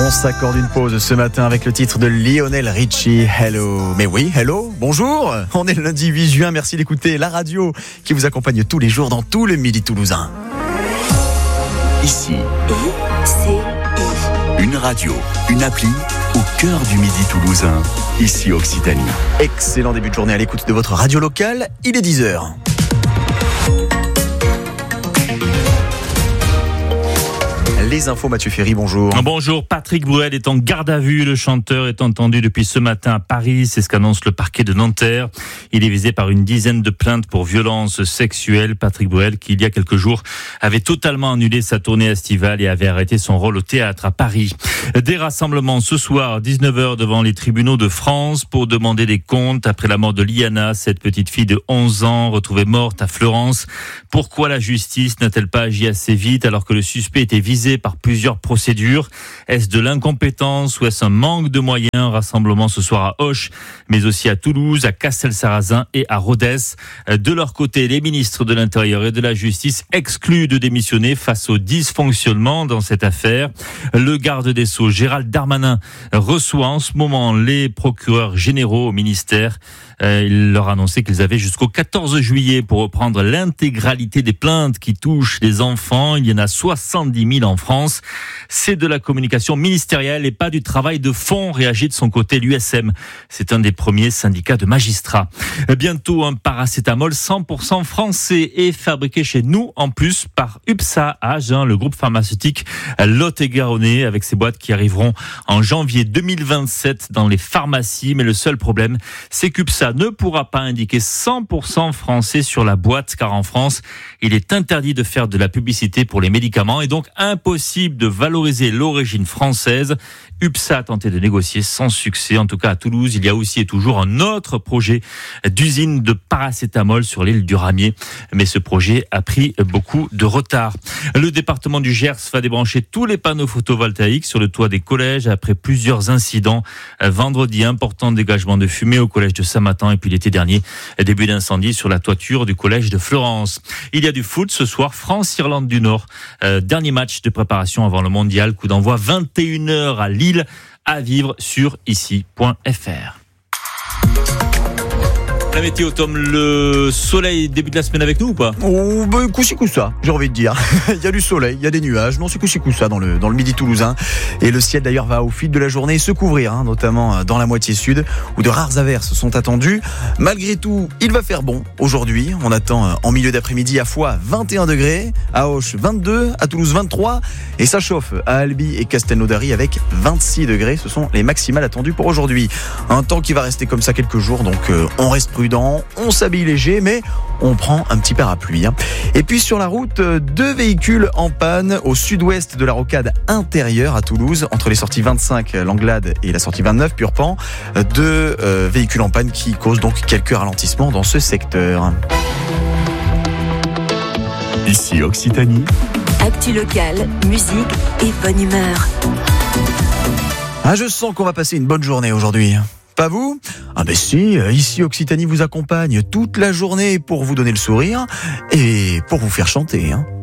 On s'accorde une pause ce matin avec le titre de Lionel Richie, Hello. Mais oui, hello, bonjour. On est le lundi 8 juin, merci d'écouter la radio qui vous accompagne tous les jours dans tout le Midi toulousain. Ici, une radio, une appli au cœur du Midi toulousain. Ici Occitanie. Excellent début de journée à l'écoute de votre radio locale, il est 10h. Les infos, Mathieu Ferry, bonjour. Bonjour, Patrick Bruel est en garde à vue. Le chanteur est entendu depuis ce matin à Paris. C'est ce qu'annonce le parquet de Nanterre. Il est visé par une dizaine de plaintes pour violences sexuelles. Patrick Bruel, qui il y a quelques jours avait totalement annulé sa tournée estivale et avait arrêté son rôle au théâtre à Paris. Des rassemblements ce soir, 19h devant les tribunaux de France pour demander des comptes après la mort de Liana, cette petite fille de 11 ans retrouvée morte à Fleurance. Pourquoi la justice n'a-t-elle pas agi assez vite alors que le suspect était visé par plusieurs procédures? Est-ce de l'incompétence ou est-ce un manque de moyens? Rassemblement ce soir à Auch, mais aussi à Toulouse, à Castel-Sarrazin et à Rodez. De leur côté, les ministres de l'Intérieur et de la Justice excluent de démissionner face au dysfonctionnement dans cette affaire. Le garde des Sceaux, Gérald Darmanin, reçoit en ce moment les procureurs généraux au ministère. Il leur a annoncé qu'ils avaient jusqu'au 14 juillet pour reprendre l'intégralité des plaintes qui touchent les enfants. Il y en a 70 000 en France. C'est de la communication ministérielle et pas du travail de fond, réagit de son côté l'USM. C'est un des premiers syndicats de magistrats. Bientôt, un paracétamol 100% français est fabriqué chez nous, en plus par UPSA à Agen, le groupe pharmaceutique Lot-et-Garonnais, avec ses boîtes qui arriveront en janvier 2027 dans les pharmacies. Mais le seul problème, c'est qu'UPSA ne pourra pas indiquer 100% français sur la boîte, car en France, il est interdit de faire de la publicité pour les médicaments et donc impossible de valoriser l'origine française. UPSA a tenté de négocier sans succès. En tout cas, à Toulouse, il y a aussi et toujours un autre projet d'usine de paracétamol sur l'île du Ramier. Mais ce projet a pris beaucoup de retard. Le département du Gers va débrancher tous les panneaux photovoltaïques sur le toit des collèges après plusieurs incidents. Vendredi, important dégagement de fumée au collège de Saint-Martin et puis l'été dernier, début d'incendie sur la toiture du collège de Fleurance. Il y a du foot ce soir, France-Irlande du Nord. Dernier match de préparation avant le mondial. Coup d'envoi 21h à Lille, à vivre sur ici.fr. La météo, Tom, le soleil début de la semaine avec nous ou pas? Oh, coup-ci coup-ça, j'ai envie de dire. Il y a du soleil, il y a des nuages. Non, c'est coup-ci coup-ça dans le Midi toulousain. Et le ciel d'ailleurs va au fil de la journée se couvrir, notamment dans la moitié sud, où de rares averses sont attendues. Malgré tout, il va faire bon aujourd'hui. On attend en milieu d'après-midi à Foix 21 degrés, à Auch 22, à Toulouse 23. Et ça chauffe à Albi et Castelnaudary avec 26 degrés. Ce sont les maximales attendues pour aujourd'hui. Un temps qui va rester comme ça quelques jours, donc on reste prudent, on s'habille léger, mais on prend un petit parapluie. Et puis sur la route, 2 véhicules en panne au sud-ouest de la rocade intérieure à Toulouse, entre les sorties 25 Langlade et la sortie 29 Purpan. 2 véhicules en panne qui causent donc quelques ralentissements dans ce secteur. Ici Occitanie. Actu locale, musique et bonne humeur. Je sens qu'on va passer une bonne journée aujourd'hui. Pas vous? Ben si, ici Occitanie vous accompagne toute la journée pour vous donner le sourire et pour vous faire chanter.